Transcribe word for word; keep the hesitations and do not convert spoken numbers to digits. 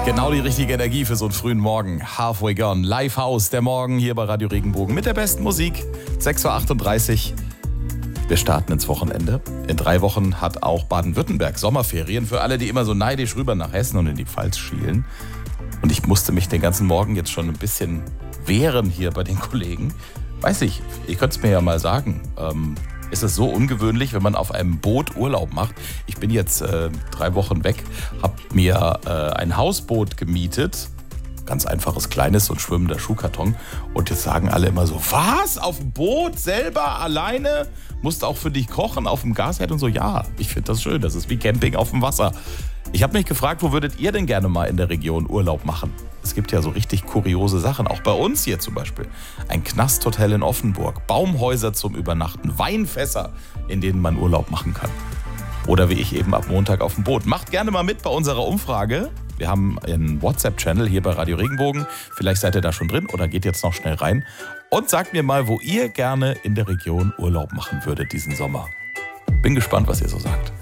Genau die richtige Energie für so einen frühen Morgen. Halfway Gone, Live House, der Morgen hier bei Radio Regenbogen mit der besten Musik. sechs Uhr achtunddreißig. Wir starten ins Wochenende. In drei Wochen hat auch Baden-Württemberg Sommerferien. Für alle, die immer so neidisch rüber nach Hessen und in die Pfalz schielen. Und ich musste mich den ganzen Morgen jetzt schon ein bisschen wehren hier bei den Kollegen. Weiß ich, ich könnte es mir ja mal sagen. Ähm, ist es so ungewöhnlich, wenn man auf einem Boot Urlaub macht. Ich bin jetzt äh, drei Wochen weg, habe mir äh, ein Hausboot gemietet. Ganz einfaches, kleines und schwimmender Schuhkarton. Und jetzt sagen alle immer so, was? Auf dem Boot? Selber? Alleine? Musst auch für dich kochen auf dem Gasherd und so? Ja, ich finde das schön. Das ist wie Camping auf dem Wasser. Ich habe mich gefragt, wo würdet ihr denn gerne mal in der Region Urlaub machen? Es gibt ja so richtig kuriose Sachen, auch bei uns hier zum Beispiel. Ein Knasthotel in Offenburg, Baumhäuser zum Übernachten, Weinfässer, in denen man Urlaub machen kann. Oder wie ich eben ab Montag auf dem Boot. Macht gerne mal mit bei unserer Umfrage. Wir haben einen WhatsApp-Channel hier bei Radio Regenbogen. Vielleicht seid ihr da schon drin oder geht jetzt noch schnell rein. Und sagt mir mal, wo ihr gerne in der Region Urlaub machen würdet diesen Sommer. Bin gespannt, was ihr so sagt.